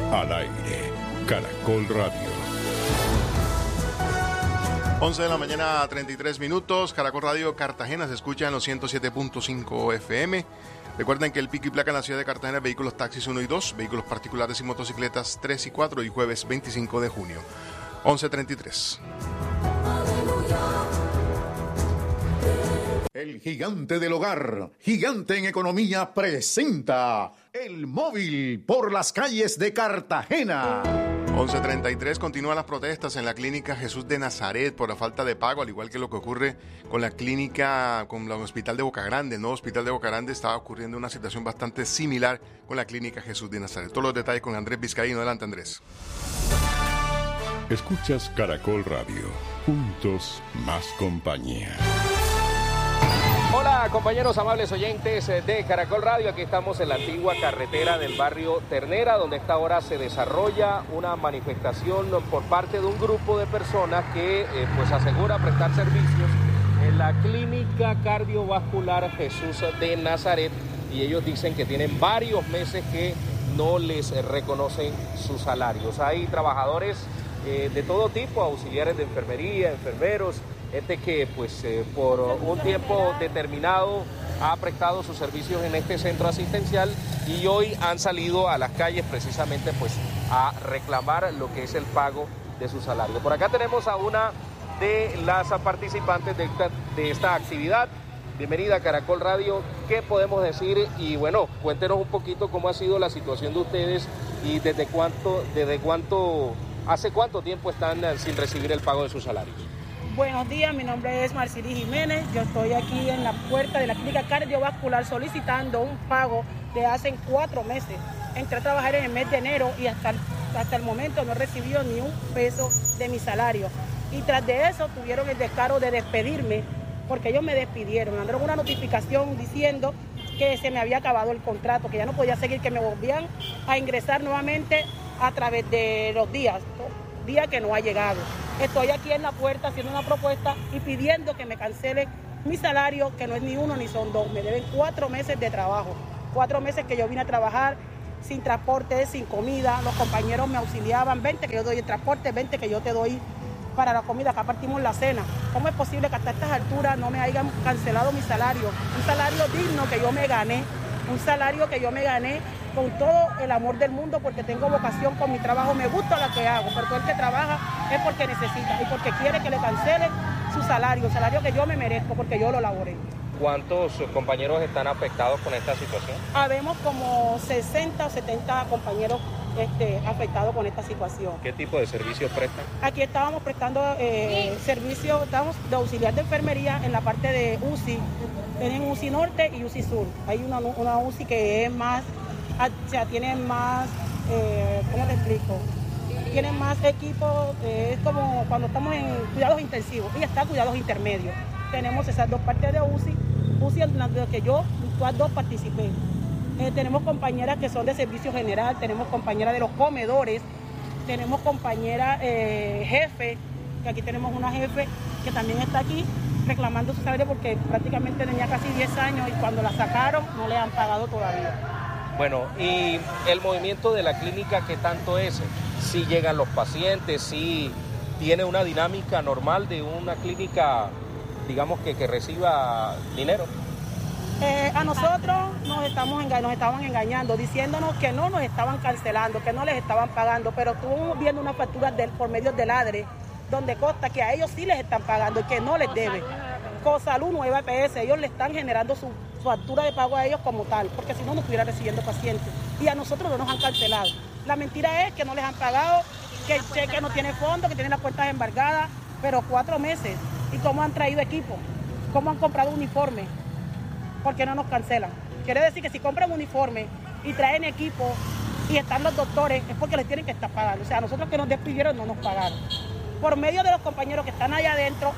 Al aire, Caracol Radio. 11 de la mañana, 33 minutos. Caracol Radio Cartagena se escucha en los 107.5 FM. Recuerden que el pico y placa en la ciudad de Cartagena, vehículos taxis 1 y 2, vehículos particulares y motocicletas 3 y 4 y jueves 25 de junio. 11:33. El gigante del hogar, gigante en economía, presenta El Móvil por las calles de Cartagena. 11:33, continúan las protestas en la clínica Jesús de Nazaret por la falta de pago, al igual que lo que ocurre con la clínica, con el hospital de Boca Grande. El nuevo hospital de Boca Grande estaba ocurriendo una situación bastante similar con la clínica Jesús de Nazaret. Todos los detalles con Andrés Vizcaíno. Adelante, Andrés. Escuchas Caracol Radio. Juntos, más compañía. Hola compañeros amables oyentes de Caracol Radio, aquí estamos en la antigua carretera del barrio Ternera, donde a esta hora se desarrolla una manifestación por parte de un grupo de personas que pues asegura prestar servicios en la clínica cardiovascular Jesús de Nazaret, y ellos dicen que tienen varios meses que no les reconocen sus salarios. Hay trabajadores de todo tipo, auxiliares de enfermería, enfermeros, gente que pues por un tiempo determinado ha prestado sus servicios en este centro asistencial y hoy han salido a las calles precisamente pues a reclamar lo que es el pago de su salario. Por acá tenemos a una de las participantes de esta actividad. Bienvenida a Caracol Radio. ¿Qué podemos decir? Y bueno, cuéntenos un poquito cómo ha sido la situación de ustedes y hace cuánto tiempo están sin recibir el pago de sus salarios. Buenos días, mi nombre es Marceli Jiménez, yo estoy aquí en la puerta de la clínica cardiovascular solicitando un pago de hace 4 meses. Entré a trabajar en el mes de enero y hasta el momento no he recibido ni un peso de mi salario. Y tras de eso tuvieron el descaro de despedirme, porque ellos me despidieron, me mandaron una notificación diciendo que se me había acabado el contrato, que ya no podía seguir, que me volvían a ingresar nuevamente a través de los días que no ha llegado. Estoy aquí en la puerta haciendo una propuesta y pidiendo que me cancelen mi salario, que no es ni uno ni son dos. Me deben 4 meses de trabajo. 4 meses que yo vine a trabajar sin transporte, sin comida. Los compañeros me auxiliaban, 20 que yo doy el transporte, 20 que yo te doy para la comida. Acá partimos la cena. ¿Cómo es posible que hasta estas alturas no me hayan cancelado mi salario? Un salario digno que yo me gané. Un salario que yo me gané con todo el amor del mundo, porque tengo vocación con mi trabajo, me gusta lo que hago, pero todo el que trabaja es porque necesita y porque quiere que le cancelen su salario, el salario que yo me merezco porque yo lo laboré. ¿Cuántos compañeros están afectados con esta situación? Habemos como 60 o 70 compañeros afectados con esta situación. ¿Qué tipo de servicios prestan? Aquí estábamos prestando servicios, estamos de auxiliar de enfermería en la parte de UCI. Tienen UCI Norte y UCI Sur. Hay una UCI que es más, o sea, tiene más, ¿cómo te explico? Tienen más equipos, es como cuando estamos en cuidados intensivos, y está cuidados intermedios. Tenemos esas dos partes de UCI en las que yo, las dos participé. Tenemos compañeras que son de servicio general, tenemos compañeras de los comedores, tenemos compañeras jefe, que aquí tenemos una jefe que también está aquí reclamando su salario porque prácticamente tenía casi 10 años y cuando la sacaron no le han pagado todavía. Bueno, y el movimiento de la clínica, ¿qué tanto es? Si llegan los pacientes, si tiene una dinámica normal de una clínica, digamos que reciba dinero. A nosotros nos estaban engañando, diciéndonos que no nos estaban cancelando, que no les estaban pagando, pero estuvimos viendo una factura por medio del ADRE, donde consta que a ellos sí les están pagando y que no les debe. Cosalud, Nueva EPS, ellos le están generando su factura de pago a ellos como tal, porque si no, no estuviera recibiendo pacientes. Y a nosotros no nos han cancelado. La mentira es que no les han pagado, que el cheque no tiene fondo, que tienen las cuentas embargadas, pero 4 meses. ¿Y cómo han traído equipo? ¿Cómo han comprado uniforme? ¿Por qué no nos cancelan? Quiere decir que si compran uniforme y traen equipo y están los doctores, es porque les tienen que estar pagando. O sea, a nosotros que nos despidieron no nos pagaron. Por medio de los compañeros que están allá adentro,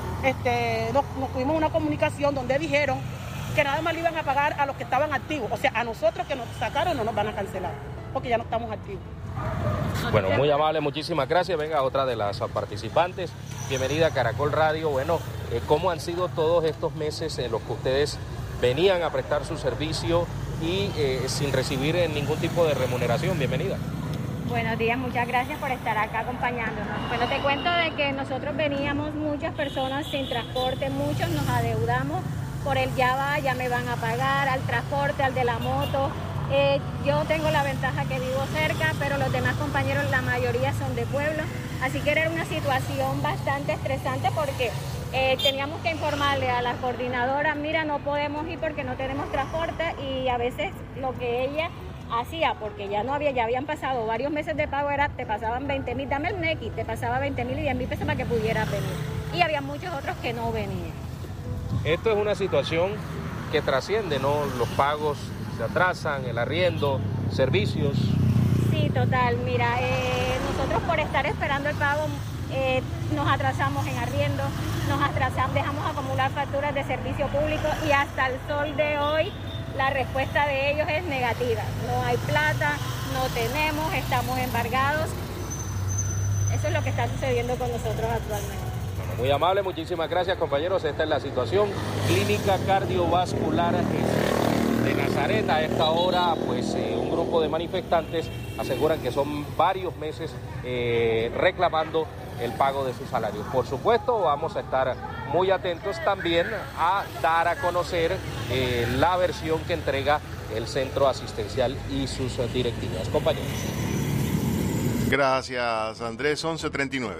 nos tuvimos una comunicación donde dijeron que nada más le iban a pagar a los que estaban activos. O sea, a nosotros que nos sacaron no nos van a cancelar, porque ya no estamos activos. Bueno, muy amable, muchísimas gracias. Venga, otra de las participantes. Bienvenida a Caracol Radio. Bueno, ¿cómo han sido todos estos meses en los que ustedes venían a prestar su servicio y sin recibir ningún tipo de remuneración? Bienvenida. Buenos días, muchas gracias por estar acá acompañándonos. Bueno, te cuento de que nosotros veníamos muchas personas sin transporte, muchos nos adeudamos por el ya me van a pagar, al transporte, al de la moto. Yo tengo la ventaja que vivo cerca, pero los demás compañeros, la mayoría son de pueblo, así que era una situación bastante estresante porque teníamos que informarle a la coordinadora, mira, no podemos ir porque no tenemos transporte, y a veces lo que ella hacía, porque ya habían pasado varios meses de pago, te pasaban 20.000, dame el NECI, te pasaba 20.000 y 10.000 pesos para que pudieras venir. Y había muchos otros que no venían. Esto es una situación que trasciende, ¿no? Los pagos se atrasan, el arriendo, servicios. Sí, total. Mira, nosotros por estar esperando el pago nos atrasamos en arriendo, dejamos acumular facturas de servicio público y hasta el sol de hoy la respuesta de ellos es negativa. No hay plata, no tenemos, estamos embargados. Eso es lo que está sucediendo con nosotros actualmente. Bueno, muy amable, muchísimas gracias, compañeros. Esta es la situación. Clínica Cardiovascular de Nazaret. A esta hora, pues un grupo de manifestantes aseguran que son varios meses reclamando el pago de sus salarios. Por supuesto, vamos a estar muy atentos también a dar a conocer la versión que entrega el centro asistencial y sus directivas. Compañeros. Gracias, Andrés. 11:39.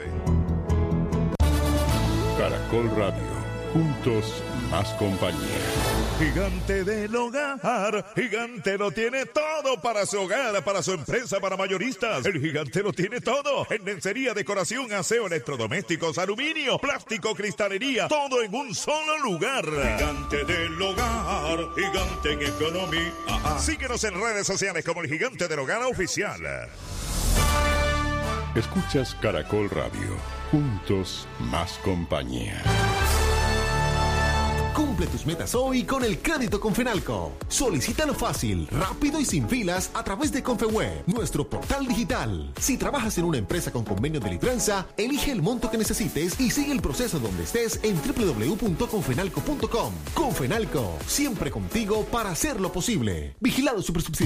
Caracol Radio. Juntos, más compañía. Gigante del Hogar. Gigante lo tiene todo para su hogar, para su empresa, para mayoristas. El Gigante lo tiene todo. En lencería, decoración, aseo, electrodomésticos, aluminio, plástico, cristalería. Todo en un solo lugar. Gigante del Hogar. Gigante en economía. Síguenos en redes sociales como el Gigante del Hogar Oficial. Escuchas Caracol Radio. Juntos, más compañía. Cumple tus metas hoy con el crédito Confenalco. Solicítalo fácil, rápido y sin filas a través de Confeweb, nuestro portal digital. Si trabajas en una empresa con convenio de libranza, elige el monto que necesites y sigue el proceso donde estés en www.confenalco.com. Confenalco, siempre contigo para hacerlo posible. Vigilado Supersubsidio.